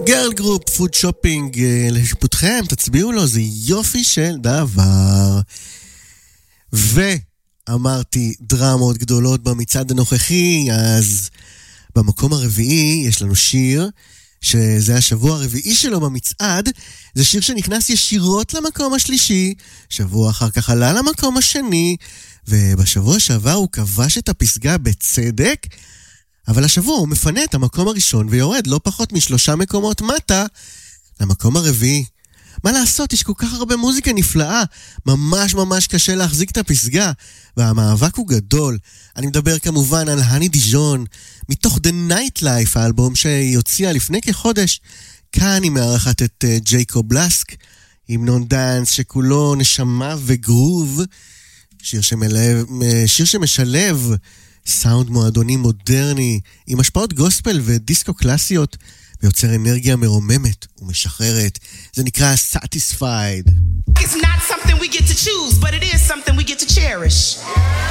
גרל גרופ, פוד שופינג, לשיפוטכם, תצביעו לו, זה יופי של דבר. ואמרתי דרמות גדולות במצעד הנוכחי, אז במקום הרביעי יש לנו שיר, שזה השבוע הרביעי שלו במצעד, זה שיר שנכנס ישירות למקום השלישי, שבוע אחר כך עלה למקום השני, ובשבוע שעבר הוא כבש את הפסגה בצדק, אבל השבוע הוא מפנה את המקום הראשון ויורד לא פחות מ3 מקומות מטה למקום הרביעי. מה לעשות, יש כל כך הרבה מוזיקה נפלאה, ממש ממש קשה להחזיק את הפסגה, והמאבק הוא גדול. אני מדבר כמובן על הני דיז'ון, מתוך The Nightlife, האלבום שהיא הוציאה לפני כחודש. כאן היא מארחת את ג'ייקוב בלסק, המנון דאנס שכולו נשמה וגרוב, שיר שמשלב סאונד מועדוני מודרני, עם השפעות גוספל ודיסקו קלאסיות, ויוצר אנרגיה מרוממת ומשחררת. זה נקרא Satisfied. It's not something we get to choose, but it is something we get to cherish.